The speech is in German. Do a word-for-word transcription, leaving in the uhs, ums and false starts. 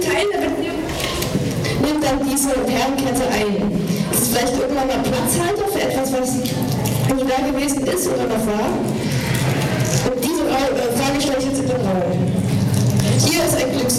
Teil der Beziehung nimmt dann diese Perlenkette ein. Ist es vielleicht irgendwann mal Platzhalter für etwas, was nie da gewesen ist oder noch war? Und diese Frage stelle ich jetzt in den Raum. Hier ist ein Glücks